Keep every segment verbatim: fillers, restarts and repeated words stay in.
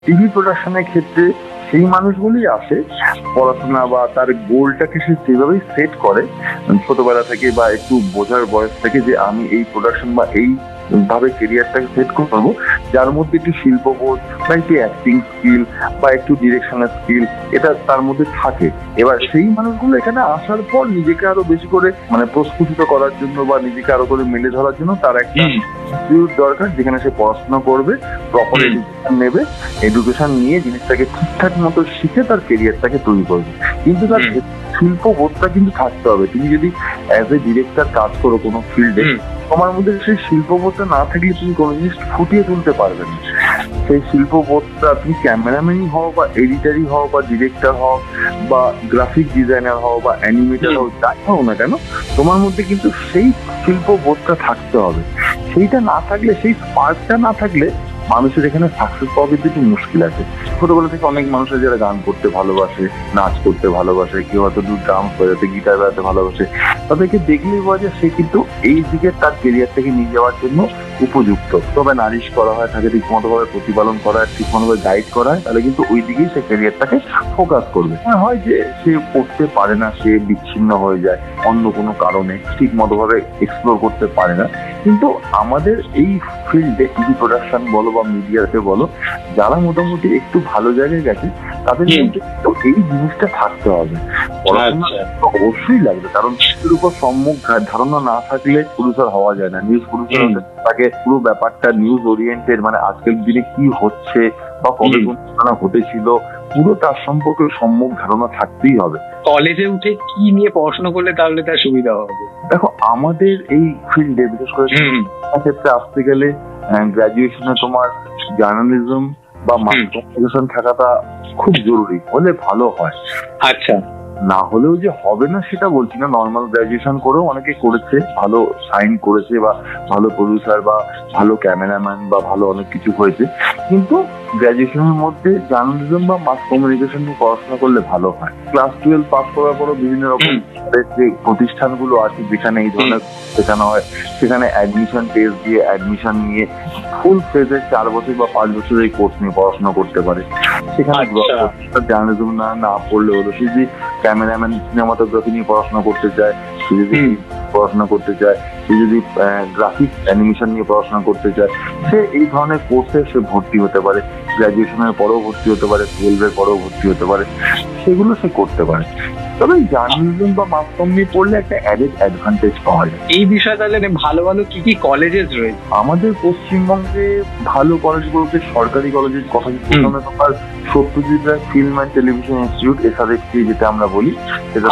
TV প্রোডাকশনের ক্ষেত্রে সেই মানুষগুলি আসে পড়াশোনা বা তার গোলটাকে সে সেভাবেই সেট করে ছোটবেলা থেকে বা একটু বোঝার বয়স থেকে যে আমি এই প্রোডাকশন বা এই ভাবে কেরিয়ারটাকে সেট করবো, যার মধ্যে একটু শিল্পবোধ বা একটু অ্যাক্টিং স্কিল বা একটু ডিরেকশনাল স্কিল এটা তার মধ্যে থাকে। এবার সেই মানুষগুলো এখানে আসার পর নিজেকে আরো বেশি করে মানে প্রস্ফুটিত করার জন্য বা নিজেকে আরো করে মেলে ধরার জন্য তার একটা ইনস্টিটিউট দরকার যেখানে সে পড়াশোনা করবে, প্রপার এডুকেশন নেবে, এডুকেশন নিয়ে জিনিসটাকে ঠিকঠাক মতো শিখে তার কেরিয়ারটাকে তৈরি করবে। কিন্তু তার শিল্পবোধটা কিন্তু থাকতে হবে। তুমি যদি অ্যাজ এ ডিরেক্টর কাজ করো কোনো ফিল্ডে, তোমার মধ্যে সেই শিল্পবোধটা না থাকলে তুমি কোনো জিনিস ফুটিয়ে তুলতে পারবে না। সেই শিল্পবোধটা তুমি ক্যামেরাম্যানই হও বা এডিটারই হও বা ডিরেক্টর হও বা গ্রাফিক ডিজাইনার হও বা অ্যানিমেটার হও, যাই হও না কেন, তোমার মধ্যে কিন্তু সেই শিল্পবোধটা থাকতে হবে। সেইটা না থাকলে, সেই স্পার্কটা না থাকলে মানুষের এখানে সাকসেস পাওয়া কিন্তু একটু মুশকিল আছে। ছোটবেলা থেকে অনেক মানুষের যারা গান করতে ভালোবাসে, নাচ করতে ভালোবাসে, কেউ হয়তো দু ড্রামস বাজাতে, গিটার বাজাতে ভালোবাসে, তাদেরকে দেখলেই বোঝা যায় সে কিন্তু এই দিকে তার কেরিয়ারটাকে নিয়ে যাওয়ার জন্য উপযুক্ত। তবে নারিশ করা হয়, তাকে ঠিক মতো ভাবে প্রতিপালন করা হয়, ঠিক মতো ভাবে গাইড করা হয়, তাহলে কিন্তু ওই দিকেই সে কেরিয়ারটাকে ফোকাস করবে। হয় যে সে করতে পারে না, সে বিচ্ছিন্ন হয়ে যায় অন্য কোনো কারণে, ঠিক মতো ভাবে এক্সপ্লোর করতে পারে না। কিন্তু আমাদের এই ফিল্ডে টিভি প্রোডাকশন বলো বা মিডিয়াতে বলো, যারা মোটামুটি একটু ভালো জায়গায় গেছে তাদের মধ্যে এই জিনিসটা থাকতে হবে। পড়াশোনা অবশ্যই লাগবে, কারণ এর উপর সম্মুখ ধারণা না থাকলে প্রডিউসার হওয়া যায় না। নিউজ প্রডিউসার তাকে পুরো ব্যাপারটা নিউজ ওরিয়েন্টেড, মানে আজকের দিনে কি হচ্ছে বা কবে কোন ঘটনা ঘটেছিল পুরো তার সম্পর্কে সম্মুখ ধারণা থাকতেই হবে। কলেজে উঠে কি নিয়ে পড়াশোনা করলে তাহলে তার সুবিধা হবে? দেখো, আমাদের এই ফিল্ডে বিশেষ করে ক্ষেত্রে আসতে গেলে গ্রাজুয়েশনে তোমার জার্নালিজম বা মাস কমিউনিকেশন থাকাটা খুব জরুরি, হলে ভালো হয়। আচ্ছা, না হলেও যে হবে না সেটা বলছি না, নর্মাল গ্রাজুয়েশন করেও অনেকে করেছে, ভালো সাইন করেছে বা ভালো প্রডিউসার বা ভালো ক্যামেরাম্যান বা ভালো অনেক কিছু হয়েছে। কিন্তু গ্রাজুয়েশনের মধ্যে জার্নালিজম বা মাস কমিউনিকেশন নিয়ে পড়াশোনা করলে ভালো হয়। ক্লাস টুয়েলভ পাস করার পরও বিভিন্ন রকম যে প্রতিষ্ঠানগুলো আছে যেখানে এই ধরনের শেখানো হয়, সেখানে অ্যাডমিশন টেস্ট দিয়ে অ্যাডমিশন নিয়ে ফুল ফেজে চার বছর বা পাঁচ বছর এই কোর্স নিয়ে পড়াশোনা করতে পারে। সেখানে জার্নালিজম না না পড়লে হলো, সে যদি ক্যামেরাম্যান সিনেমাটোগ্রাফি নিয়ে পড়াশোনা করতে চায়, সে যদি পড়াশোনা করতে চায়, সে যদি গ্রাফিক অ্যানিমেশন নিয়ে পড়াশোনা করতে চায়, সে এই ধরনের কোর্সে সে ভর্তি হতে পারে। গ্রাজুয়েশনের পরেও ভর্তি হতে পারে, টুয়েলভের পরেও ভর্তি হতে পারে, সেগুলো সে করতে পারে। তবে জার্নালিজম বা মাস কম নিয়ে পড়লে একটা অ্যাডেড অ্যাডভান্টেজ পাওয়া যায়। এই বিষয়ে তাহলে ভালো ভালো কি কি কলেজেস রয়েছে আমাদের পশ্চিমবঙ্গে? ভালো কলেজ বলতে সরকারি কলেজের কথা প্রথমে তোমার Satyajit Ray film and television institute, এসআরএফটি যেটা আমরা বলি, সেটা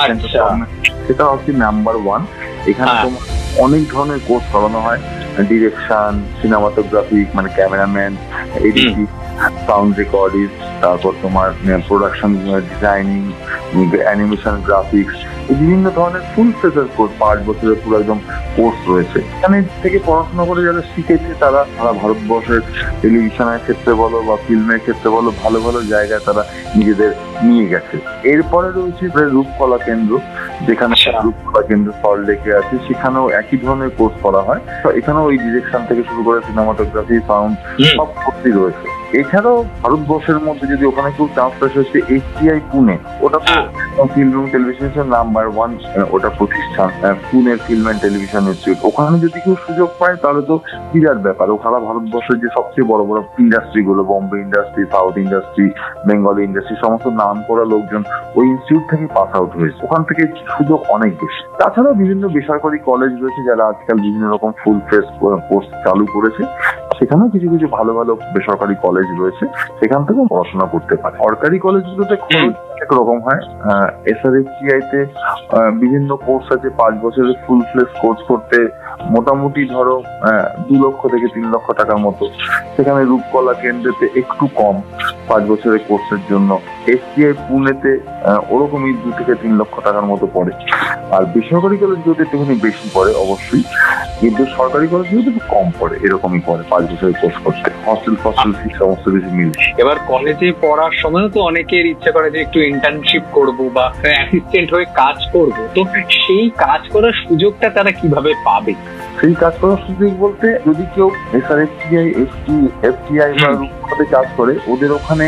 সেটা হচ্ছে নাম্বার ওয়ান। এখানে তোমার অনেক ধরনের কোর্স করানো হয়, ডিরেকশন, সিনেমাটোগ্রাফি মানে ক্যামেরাম্যান, এডিটিং, সাউন্ড রেকর্ডিং, তারপর তোমার প্রোডাকশন ডিজাইনিং, অ্যানিমেশন, গ্রাফিক্স, বিভিন্ন ধরনের ফুল ফেজার কোর্স, পাঁচ বছরের পুরো একদম কোর্স রয়েছে। এখানে থেকে পড়াশোনা করে যারা শিখেছে তারা সারা ভারতবর্ষের টেলিভিশনের ক্ষেত্রে বলো বা ফিল্মের ক্ষেত্রে বলো ভালো ভালো জায়গায় তারা নিজেদের নিয়ে গেছে। এরপরে রয়েছে রূপকলা কেন্দ্র, যেখানে রূপকলা কেন্দ্র সল্টলেকে আছে, সেখানেও একই ধরনের কোর্স করা হয়। এখানেও ওই ডিরেকশন থেকে শুরু করে সিনেমাটোগ্রাফি, সাউন্ড সব কোর্সই রয়েছে। এছাড়াও ভারতবর্ষের মধ্যে যদি ওখানে কেউ চান্স পাচ্ছে হচ্ছে এইচটিআই পুনে, ওটা ফিল্ম এবং টেলিভিশন নাম্বার ওয়ান ওটা প্রতিষ্ঠান, পুনের ফিল্ম অ্যান্ড টেলিভিশন ইনস্টিটিউট। ওখানে যদি কেউ সুযোগ পায় তাহলে তো বিরাট ব্যাপার। ওখানে ভারতবর্ষের যে সবচেয়ে বড় বড় ইন্ডাস্ট্রি গুলো, Bombay industry, south industry, Bengali industry, সমস্ত নাম করা লোকজন ওই ইনস্টিটিউট থেকে পাস আউট হয়েছে। ওখান থেকে সুযোগ অনেক বেশি। তাছাড়াও বিভিন্ন বেসরকারি কলেজ রয়েছে যারা আজকাল বিভিন্ন রকম ফুল ফেস কোর্স চালু করেছে, সেখানেও কিছু কিছু ভালো ভালো বেসরকারি কলেজ রয়েছে, সেখান থেকেও পড়াশোনা করতে পারে। সরকারি কলেজগুলোতে খরচ এক রকম হয়। এসআরএফটিআই তে বিভিন্ন কোর্স আছে, পাঁচ বছরের ফুল ফ্লেজ কোর্স করতে মোটামুটি ধরো দু লক্ষ থেকে তিন লক্ষ টাকার মতো। সেখানে রূপকলা কেন্দ্রেতে একটু কম, পাঁচ বছরের কোর্সের জন্য এসটিআই পুনেতে আহ, ওরকমই দু থেকে তিন লক্ষ টাকার মতো পড়ে। আর বেসরকারি কলেজ যদি একটুখানি বেশি পড়ে অবশ্যই, কিন্তু সরকারি কলেজ যদি একটু কম পড়ে, এরকমই পড়ে পাঁচ বছরের কোর্স করতে, হস্টেল ফস্টেল ফি সমস্ত কিছু মিলে। এবার কলেজে পড়ার সময়ও তো অনেকের ইচ্ছা করে যে একটু ইন্টার্নশিপ করব বা অ্যাসিস্ট্যান্ট হয়ে কাজ করব, তো সেই কাজ করার সুযোগটা তারা কিভাবে পাবে? সেই কাজ করার সুযোগ বলতে, যদি কেউ এসআরএফটিআই এফটি এফটিআই বা রূপকথাতে কাজ করে, ওদের ওখানে